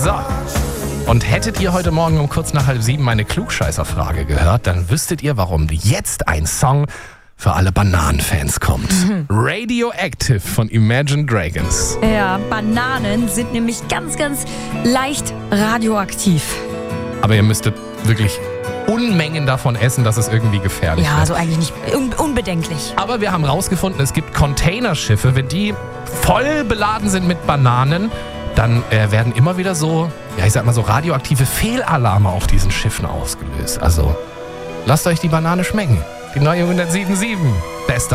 So. Und hättet ihr heute Morgen um kurz nach 6:30 meine Klugscheißer-Frage gehört, dann wüsstet ihr, warum jetzt ein Song für alle Bananenfans kommt. Radioactive von Imagine Dragons. Ja, Bananen sind nämlich ganz, ganz leicht radioaktiv. Aber ihr müsstet wirklich Unmengen davon essen, dass es irgendwie gefährlich Ja, wird. also eigentlich nicht unbedenklich. Aber wir haben rausgefunden, es gibt Containerschiffe, wenn die voll beladen sind mit Bananen, dann werden immer wieder so, ja ich sag mal so radioaktive Fehlalarme auf diesen Schiffen ausgelöst. Also lasst euch die Banane schmecken. Die neue 107.7.